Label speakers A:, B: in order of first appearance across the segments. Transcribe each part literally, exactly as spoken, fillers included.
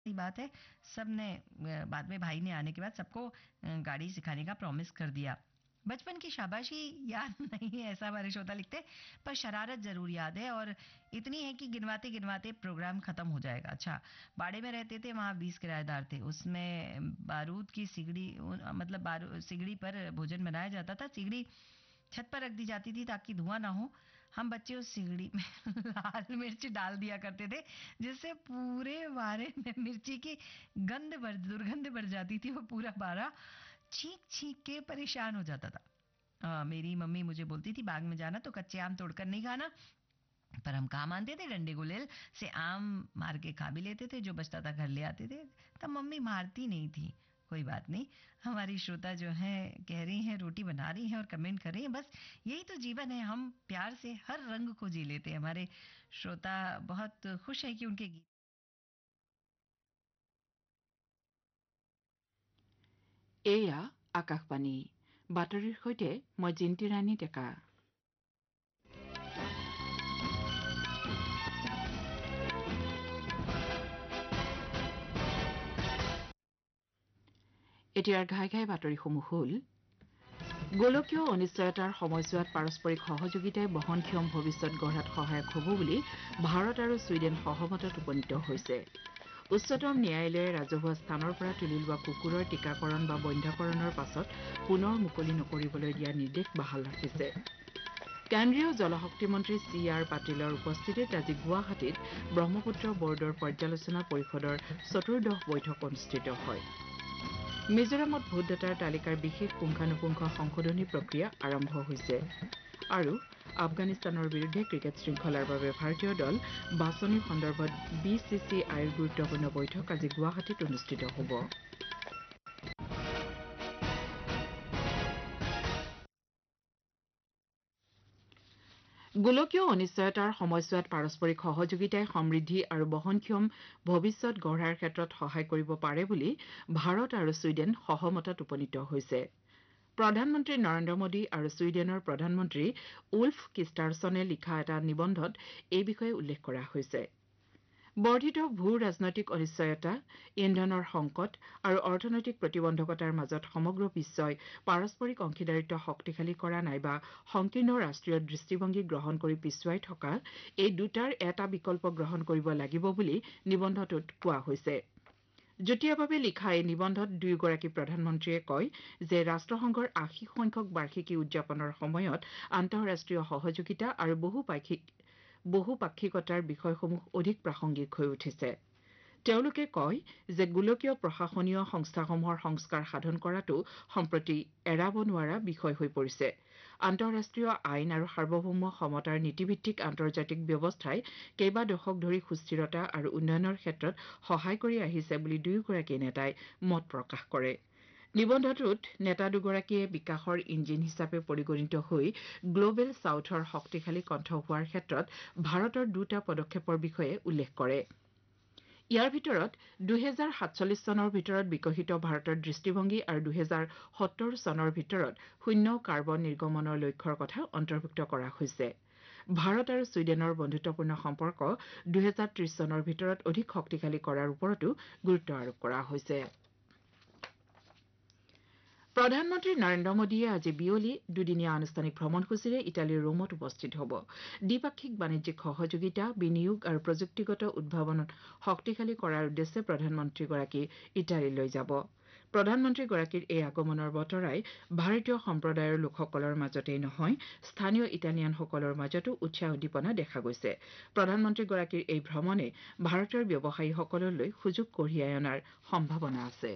A: बात है सबने अ, बाद में भाई ने आने के बाद सबको अ, गाड़ी सिखाने का प्रॉमिस कर दिया। बचपन की शाबाशी याद नहीं है, ऐसा हमारे श्रोता लिखते, पर शरारत जरूर याद है, और इतनी है कि गिनवाते गिनवाते प्रोग्राम खत्म हो जाएगा। अच्छा, बाड़े में रहते थे, वहाँ बीस किराएदार थे, उसमें बारूद की सिगड़ी उन- मतलब बारू सिगड़ी पर भोजन बनाया जाता था। सिगड़ी छत पर रख दी जाती थी ताकि धुआं ना हो। हम बच्चे उस सिगड़ी में लाल मिर्च डाल दिया करते थे, जिससे पूरे बारे में मिर्ची की गंध भर दुर्गंध भर जाती थी। वो पूरा बारा छींक छींक के परेशान हो जाता था। अ, मेरी मम्मी मुझे बोलती थी, बाग में जाना तो कच्चे आम तोड़कर नहीं खाना, पर हम कहाँ मानते थे, डंडे गुलेल से आम मार के खा भी लेते थे, जो बचता था घर ले आते थे। तब मम्मी मारती नहीं थी। कोई बात नहीं। हमारी श्रोता जो है कह रही हैं, रोटी बना रही हैं और कमेंट कर रही हैं, बस यही तो जीवन है, हम प्यार से हर रंग को जी लेते हैं। हमारे श्रोता बहुत खुश है कि उनके गीत।
B: এয়া আকাশবাণী বাতৰিৰ সৈতে মই জিন্তি ৰাণী ডেকা। এতিয়াৰ ঘাই ঘাই বাতৰিসমূহ হ'ল গোলকীয় অনিশ্চয়তাৰ সময়ছোৱাত পাৰস্পৰিক সহযোগিতাই বহনক্ষম ভৱিষ্যত গঢ়াত সহায়ক হ'ব বুলি ভাৰত আৰু ছুইডেন সহমতত উপনীত হৈছে। উচ্চতম ন্যায়ালয়ে ৰাজহুৱা স্থানৰ পৰা তুলি লোৱা কুকুৰৰ টীকাকৰণ বা বন্ধ্যাকৰণৰ পাছত পুনৰ মুকলি নকৰিবলৈ দিয়া নিৰ্দেশ বাহাল ৰাখিছে। কেন্দ্ৰীয় জলশক্তি মন্ত্ৰী চি আৰ পাটিলৰ উপস্থিতিত আজি গুৱাহাটীত ব্ৰহ্মপুত্ৰ বৰ্ডৰ পৰ্যালোচনা পৰিষদৰ চতুৰ্দশ বৈঠক অনুষ্ঠিত হয়। মিজোৰামত ভোটদাতাৰ তালিকাৰ বিশেষ পুংখানুপুংখ সংশোধনী প্ৰক্ৰিয়া আৰম্ভ হৈছে। আৰু আফগানিস্তানৰ বিৰুদ্ধে ক্ৰিকেট শৃংখলাৰ বাবে ভাৰতীয় দল বাছনিৰ সন্দৰ্ভত বি চি চি আইৰ গুৰুত্বপূৰ্ণ বৈঠক আজি গুৱাহাটীত অনুষ্ঠিত হ'ব। গোলকীয় অনিশ্চয়তাৰ সময়ছোৱাত পাৰস্পৰিক সহযোগিতাই সমৃদ্ধি আৰু বহনক্ষম ভৱিষ্যত গঢ়াৰ ক্ষেত্ৰত সহায় কৰিব পাৰে বুলি ভাৰত আৰু ছুইডেন সহমতত উপনীত হৈছে। প্ৰধানমন্ত্ৰী নৰেন্দ্ৰ মোদী আৰু ছুইডেনৰ প্ৰধানমন্ত্ৰী উল্ফ কিষ্টাৰছনে লিখা এটা নিবন্ধত এই বিষয়ে উল্লেখ কৰা হৈছে। বৰ্ধিত ভূ ৰাজনৈতিক অনিশ্চয়তা, ইন্ধনৰ সংকট আৰু অৰ্থনৈতিক প্ৰতিবন্ধকতাৰ মাজত সমগ্ৰ বিশ্বই পাৰস্পৰিক অংশীদাৰিত্ব শক্তিশালী কৰা নাইবা সংকীৰ্ণ ৰাষ্ট্ৰীয় দৃষ্টিভংগী গ্ৰহণ কৰি পিছুৱাই থকা এই দুটাৰ এটা বিকল্প গ্ৰহণ কৰিব লাগিব বুলি নিবন্ধটোত কোৱা হৈছে। যুটীয়াভাৱে লিখা এই নিবন্ধত দুয়োগৰাকী প্ৰধানমন্ত্ৰীয়ে কয় যে ৰাষ্ট্ৰসংঘৰ আশী সংখ্যক বাৰ্ষিকী উদযাপনৰ সময়ত আন্তঃৰাষ্ট্ৰীয় সহযোগিতা আৰু বহুপাক্ষিক বহুপাক্ষিকতাৰ বিষয়সমূহ অধিক প্ৰাসংগিক হৈ উঠিছে। তেওঁলোকে কয় যে গোলকীয় প্ৰশাসনীয় সংস্থাসমূহৰ সংস্কাৰ সাধন কৰাটো সম্প্ৰতি এৰাব নোৱাৰা বিষয় হৈ পৰিছে। আন্তঃৰাষ্ট্ৰীয় আইন আৰু সাৰ্বভৌম সমতাৰ নীতিভিত্তিক আন্তৰ্জাতিক ব্যৱস্থাই কেইবা দশক ধৰি সুস্থিৰতা আৰু উন্নয়নৰ ক্ষেত্ৰত সহায় কৰি আহিছে বুলি দুয়োগৰাকী নেতাই মত প্ৰকাশ কৰে। নিবন্ধটোত নেতা দুগৰাকীয়ে বিকাশৰ ইঞ্জিন হিচাপে পৰিগণিত হৈ গ্লোবেল ছাউথৰ শক্তিশালী কণ্ঠ হোৱাৰ ক্ষেত্ৰত ভাৰতৰ দুটা পদক্ষেপৰ বিষয়ে উল্লেখ কৰে। ইয়াৰ ভিতৰত দুহেজাৰ সাতচল্লিছ চনৰ ভিতৰত বিকশিত ভাৰতৰ দৃষ্টিভংগী আৰু দুহেজাৰ সত্তৰ চনৰ ভিতৰত শূন্য কাৰ্বন নিৰ্গমনৰ লক্ষ্যৰ কথা অন্তৰ্ভুক্ত কৰা হৈছে। ভাৰত আৰু ছুইডেনৰ বন্ধুত্বপূৰ্ণ সম্পৰ্ক দুহেজাৰ ত্ৰিশ চনৰ ভিতৰত অধিক শক্তিশালী কৰাৰ ওপৰতো গুৰুত্ব আৰোপ কৰা হৈছে। প্ৰধানমন্ত্ৰী নৰেন্দ্ৰ মোদীয়ে আজি বিয়লি দুদিনীয়া আনুষ্ঠানিক ভ্ৰমণসূচীৰে ইটালীৰ ৰোমত উপস্থিত হ'ব। দ্বিপাক্ষিক বাণিজ্যিক সহযোগিতা, বিনিয়োগ আৰু প্ৰযুক্তিগত উদ্ভাৱন শক্তিশালী কৰাৰ উদ্দেশ্যে প্ৰধানমন্ত্ৰীগৰাকী ইটালীলৈ যাব। প্ৰধানমন্ত্ৰীগৰাকীৰ এই আগমনৰ বতৰাই ভাৰতীয় সম্প্ৰদায়ৰ লোকসকলৰ মাজতেই নহয়, স্থানীয় ইটালিয়ানসকলৰ মাজতো উৎসাহ উদ্দীপনা দেখা গৈছে। প্ৰধানমন্ত্ৰীগৰাকীৰ এই ভ্ৰমণে ভাৰতীয় ব্যৱসায়ীসকললৈ সুযোগ কঢ়িয়াই অনাৰ সম্ভাৱনা আছে।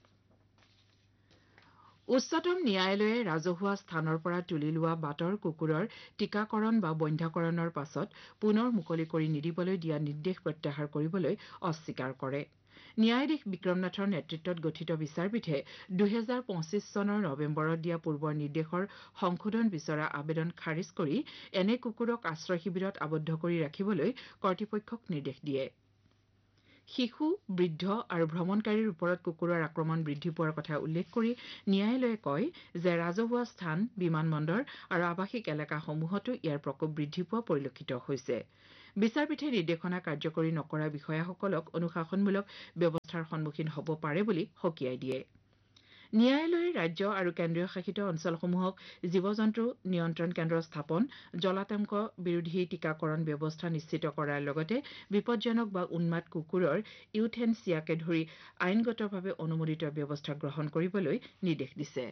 B: উচ্চতম ন্যায়ালয়ে ৰাজহুৱা স্থানৰ পৰা তুলি লোৱা বাটৰ কুকুৰৰ টীকাকৰণ বা বন্ধ্যাকৰণৰ পাছত পুনৰ মুকলি কৰি নিদিবলৈ দিয়া নিৰ্দেশ প্ৰত্যাহাৰ কৰিবলৈ অস্বীকাৰ কৰে। ন্যায়াধীশ বিক্ৰমনাথৰ নেতৃত্বত গঠিত বিচাৰপীঠে দুহেজাৰ পঁচিছ চনৰ নৱেম্বৰত দিয়া পূৰ্বৰ নিৰ্দেশৰ সংশোধন বিচৰা আবেদন খাৰিজ কৰি এনে কুকুৰক আশ্ৰয় শিবিৰত আবদ্ধ কৰি ৰাখিবলৈ কৰ্তৃপক্ষক নিৰ্দেশ দিয়ে। শিশু, বৃদ্ধ আৰু ভ্ৰমণকাৰীৰ ওপৰত কুকুৰৰ আক্ৰমণ বৃদ্ধি পোৱাৰ কথা উল্লেখ কৰি ন্যায়ালয়ে কয় যে ৰাজহুৱা স্থান, বিমানবন্দৰ আৰু আৱাসিক এলেকাসমূহতো ইয়াৰ প্ৰকোপ বৃদ্ধি পোৱা পৰিলক্ষিত হৈছে। বিচাৰপীঠে নিৰ্দেশনা কাৰ্যকৰী নকৰা বিষয়াসকলক অনুশাসনমূলক ব্যৱস্থাৰ সন্মুখীন হ'ব পাৰে বুলি সকীয়াই দিয়ে ন্যায়ালয়ে ৰাজ্য আৰু কেন্দ্ৰীয় শাসিত অঞ্চলসমূহক জীৱ জন্তু নিয়ন্ত্ৰণ কেন্দ্ৰ স্থাপন জলাতংক বিৰোধী টীকাকৰণ ব্যৱস্থা নিশ্চিত কৰাৰ লগতে বিপজ্জনক বা উন্মাদ কুকুৰৰ ইউথেনচিয়াকে ধৰি আইনগতভাৱে অনুমোদিত ব্যৱস্থা গ্ৰহণ কৰিবলৈ নিৰ্দেশ দিছে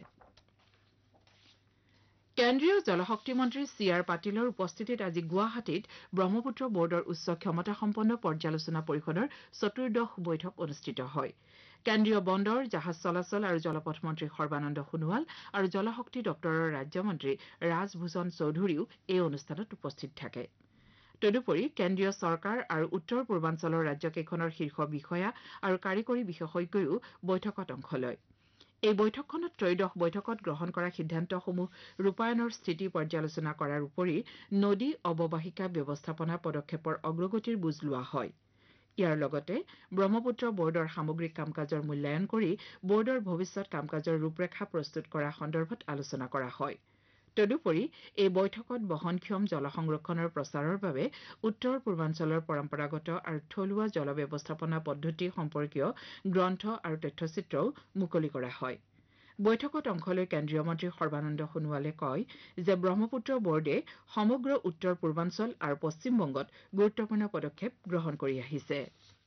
B: কেন্দ্ৰীয় জলশক্তি মন্ত্ৰী চি আৰ পাটিলৰ উপস্থিতিত আজি গুৱাহাটীত ব্ৰহ্মপুত্ৰ বৰ্ডৰ উচ্চ ক্ষমতাসম্পন্ন পৰ্যালোচনা পৰিষদৰ চতুৰ্দশ বৈঠক অনুষ্ঠিত হয় কেন্দ্ৰীয় বন্দৰ জাহাজ চলাচল আৰু জলপথ মন্ত্ৰী সৰ্বানন্দ সোণোৱাল আৰু জলশক্তি দপ্তৰৰ ৰাজ্যমন্ত্ৰী ৰাজভূষণ চৌধুৰীও এই অনুষ্ঠানত উপস্থিত থাকে তদুপৰি কেন্দ্ৰীয় চৰকাৰ আৰু উত্তৰ পূৰ্বাঞ্চলৰ ৰাজ্যকেইখনৰ শীৰ্ষ বিষয়া আৰু কাৰিকৰী বিশেষজ্ঞয়ো বৈঠকত অংশ লয় এই বৈঠকখনত ত্ৰয়োদশ বৈঠকত গ্ৰহণ কৰা সিদ্ধান্তসমূহ ৰূপায়ণৰ স্থিতি পৰ্যালোচনা কৰাৰ উপৰি নদী অৱবাহিকা ব্যৱস্থাপনা পদক্ষেপৰ অগ্ৰগতিৰ বুজ লোৱা হয় ইয়াৰ লগতে ব্ৰহ্মপুত্ৰ বৰ্ডৰ সামগ্ৰিক কাম কাজৰ মূল্যায়ন কৰি বৰ্ডৰ ভৱিষ্যৎ কাম কাজৰ ৰূপৰেখা প্ৰস্তুত কৰা সন্দৰ্ভত আলোচনা কৰা হয় তদুপৰি এই বৈঠকত বহনক্ষম জল সংৰক্ষণৰ প্ৰচাৰৰ বাবে উত্তৰ পূৰ্বাঞ্চলৰ পৰম্পৰাগত আৰু থলুৱা জল ব্যৱস্থাপনা পদ্ধতি সম্পৰ্কীয় গ্ৰন্থ আৰু তথ্যচিত্ৰও মুকলি কৰা হয় বৈঠকত অংশ লৈ কেন্দ্ৰীয় মন্ত্ৰী সৰ্বানন্দ সোণোৱালে কয় যে ব্ৰহ্মপুত্ৰ বৰ্ডে সমগ্ৰ উত্তৰ পূৰ্বাঞ্চল আৰু পশ্চিমবংগত গুৰুত্বপূৰ্ণ পদক্ষেপ গ্ৰহণ কৰি আহিছে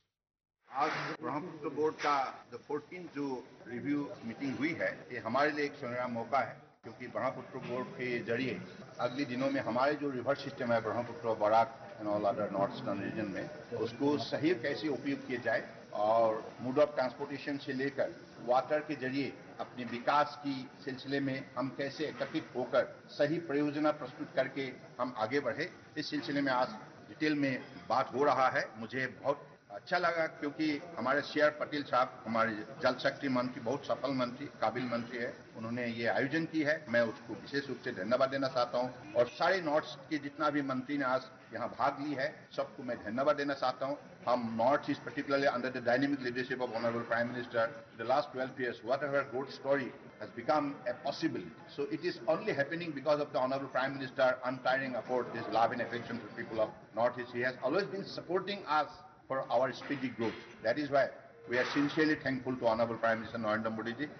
C: आज ब्रह्मपुत्र बोर्ड का जो फोर्टीन जो रिव्यू मीटिंग हुई है ये हमारे लिए एक सुनहरा मौका है क्योंकि ब्रह्मपुत्र बोर्ड के जरिए अगले दिनों में हमारे जो रिवर सिस्टम है Brahmaputra Barack and all other north eastern region में उसको सही कैसे उपयोग किए जाए और मोड ऑफ ट्रांसपोर्टेशन से लेकर वाटर के जरिए अपने विकास की सिलसिले में हम कैसे एकत्रित होकर सही परियोजना प्रस्तुत करके हम आगे बढ़े इस सिलसिले में आज डिटेल में बात हो रहा है मुझे बहुत अच्छा लगा क्योंकि हमारे सी आर पटेल साहब हमारे जल शक्ति मंत्री बहुत सफल मंत्री काबिल मंत्री है उन्होंने ये आयोजन की है मैं उसको विशेष रूप से धन्यवाद देना चाहता हूँ और सारे नॉर्थ के जितना भी मंत्री ने आज यहाँ भाग ली है सबको मैं धन्यवाद देना चाहता हूँ हम north east particularly under the dynamic leadership of honourable prime minister the last twelve years whatever good story has become a possibility so it is only happening because of the honorable prime minister untiring effort his love and affection to the people of north east he has always been supporting us for our speedy growth. That is why we are sincerely thankful to Honorable Prime Minister Narendra Modi ji.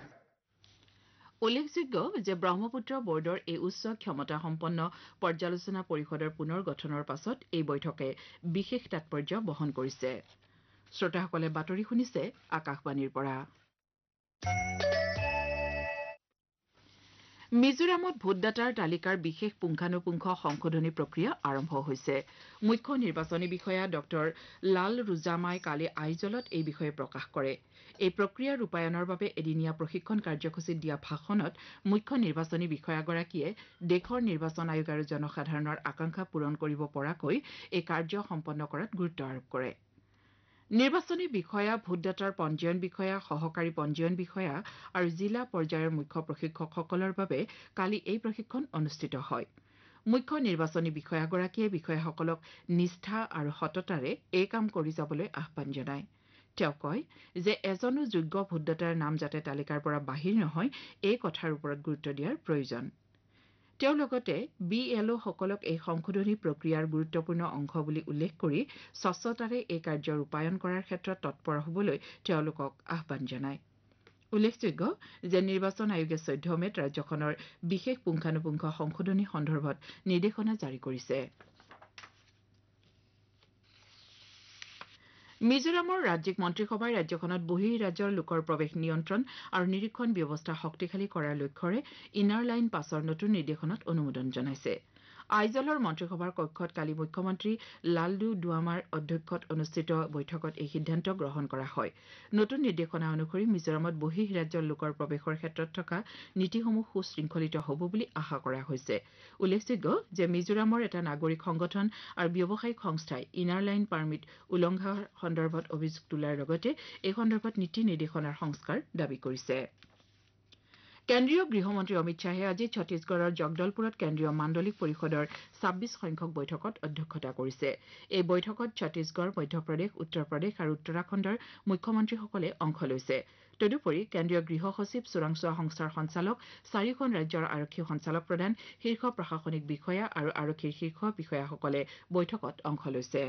B: উল্লেখযোগ্য যে ব্ৰহ্মপুত্ৰ বৰ্ডৰ এই উচ্চ ক্ষমতা সম্পন্ন পৰ্যালোচনা পৰিষদৰ পুনৰ গঠনৰ পাছত এই বৈঠকে বিশেষ তাৎপৰ্য বহন কৰিছে শ্ৰোতাসকলে বাতৰি শুনিছে আকাশবাণীৰ পৰা মিজোৰামত ভোটদাতাৰ তালিকাৰ বিশেষ পুংখানুপুংখ সংশোধনী প্ৰক্ৰিয়া আৰম্ভ হৈছে মুখ্য নিৰ্বাচনী বিষয়া ডক্টৰ লাল ৰুজামাই কালি আইজলত এই বিষয়ে প্ৰকাশ কৰে এই প্ৰক্ৰিয়া ৰূপায়ণৰ বাবে এদিনীয়া প্ৰশিক্ষণ কাৰ্যসূচীত দিয়া ভাষণত মুখ্য নিৰ্বাচনী বিষয়াগৰাকীয়ে দেশৰ নিৰ্বাচন আয়োগ আৰু জনসাধাৰণৰ আকাংক্ষা পূৰণ কৰিব পৰাকৈ এই কাৰ্য সম্পন্ন কৰাত গুৰুত্ব আৰোপ কৰে নিৰ্বাচনী বিষয়া ভোটদাতাৰ পঞ্জীয়ন বিষয়া সহকাৰী পঞ্জীয়ন বিষয়া আৰু জিলা পৰ্যায়ৰ মুখ্য প্ৰশিক্ষকসকলৰ বাবে কালি এই প্ৰশিক্ষণ অনুষ্ঠিত হয় মুখ্য নিৰ্বাচনী বিষয়াগৰাকীয়ে বিষয়াসকলক নিষ্ঠা আৰু সততাৰে এই কাম কৰি যাবলৈ আহ্বান জনায় তেওঁ কয় যে এজনো যোগ্য ভোটদাতাৰ নাম যাতে তালিকাৰ পৰা বাহিৰ নহয় এই কথাৰ ওপৰত গুৰুত্ব দিয়াৰ প্ৰয়োজন তেওঁ লগতে বি এল অ' সকলক এই সংশোধনী প্ৰক্ৰিয়াৰ গুৰুত্বপূৰ্ণ অংশ বুলি উল্লেখ কৰি স্বচ্ছতাৰে এই কাৰ্য ৰূপায়ণ কৰাৰ ক্ষেত্ৰত তৎপৰ হ'বলৈ তেওঁলোকক আহ্বান জনায় উল্লেখযোগ্য যে নিৰ্বাচন আয়োগে চৈধ্য মেত ৰাজ্যখনৰ বিশেষ পুংখানুপুংখ সংশোধনী সন্দৰ্ভত নিৰ্দেশনা জাৰি কৰিছে মিজোৰামৰ ৰাজ্যিক মন্ত্ৰীসভাই ৰাজ্যখনত বহিঃৰাজ্যৰ লোকৰ প্ৰৱেশ নিয়ন্ত্ৰণ আৰু নিৰীক্ষণ ব্যৱস্থা শক্তিশালী কৰাৰ লক্ষ্যৰে ইনাৰ লাইন পাছৰ নতুন নিৰ্দেশনাত অনুমোদন জনাইছে আইজলৰ মন্ত্ৰীসভাৰ কক্ষত কালি মুখ্যমন্ত্ৰী লালডু দুৱামাৰ অধ্যক্ষত অনুষ্ঠিত বৈঠকত এই সিদ্ধান্ত গ্ৰহণ কৰা হয় নতুন নিৰ্দেশনা অনুসৰি মিজোৰামত বহিঃৰাজ্যৰ লোকৰ প্ৰৱেশৰ ক্ষেত্ৰত থকা নীতিসমূহ সুশৃংখলিত হ'ব বুলি আশা কৰা হৈছে উল্লেখযোগ্য যে মিজোৰামৰ এটা নাগৰিক সংগঠন আৰু ব্যৱসায়িক সংস্থাই ইনাৰ লাইন পাৰ্মিট উলংঘাৰ সন্দৰ্ভত অভিযোগ তোলাৰ লগতে এই সন্দৰ্ভত নীতি নিৰ্দেশনাৰ সংস্কাৰ দাবী কৰিছে কেন্দ্ৰীয় গৃহমন্ত্ৰী অমিত শ্বাহে আজি ছত্তীশগড়ৰ জগদলপুৰত কেন্দ্ৰীয় মাণ্ডলিক পৰিষদৰ ছাব্বিছ সংখ্যক বৈঠকত অধ্যক্ষতা কৰিছে এই বৈঠকত ছত্তীশগড় মধ্যপ্ৰদেশ উত্তৰ প্ৰদেশ আৰু উত্তৰাখণ্ডৰ মুখ্যমন্ত্ৰীসকলে অংশ লৈছে তদুপৰি কেন্দ্ৰীয় গৃহ সচিব চোৰাংচোৱা সংস্থাৰ সঞ্চালক চাৰিখন ৰাজ্যৰ আৰক্ষী সঞ্চালক প্ৰধান শীৰ্ষ প্ৰশাসনিক বিষয়া আৰু আৰক্ষীৰ শীৰ্ষ বিষয়াসকলে বৈঠকত অংশ লৈছে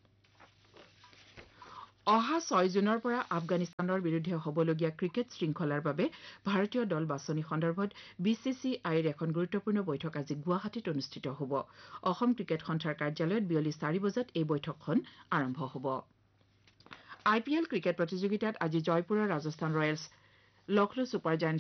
B: অহা ছয় জুনৰ পৰা আফগানিস্তানৰ বিৰুদ্ধে হ'বলগীয়া ক্ৰিকেট শৃংখলাৰ বাবে ভাৰতীয় দল বাছনি সন্দৰ্ভত বি চি চি আইৰ এখন গুৰুত্বপূৰ্ণ বৈঠক আজি গুৱাহাটীত অনুষ্ঠিত হ'ব অসম ক্ৰিকেট সন্থাৰ কাৰ্যালয়ত বিয়লি চাৰি বজাত এই বৈঠকখন আৰম্ভ হ'ব আই পি এল ক্ৰিকেট প্ৰতিযোগিতাত আজি জয়পুৰৰ Rajasthan Royals Lucknow super giant